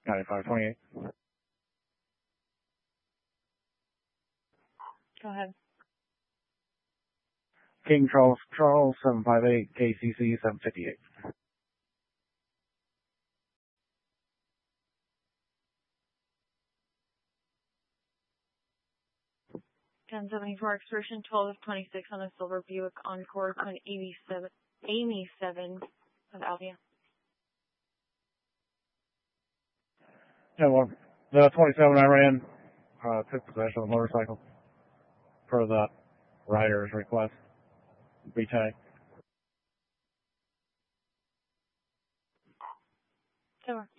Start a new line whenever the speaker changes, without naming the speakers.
9528.
Go ahead.
King Charles 758, KCC 758.
1074 expression 12 of 26 on a silver Buick Encore on Amy 7 of Alvia.
Yeah, well, the 27 I ran took possession of the motorcycle per the rider's request. Be tagged.
Sure.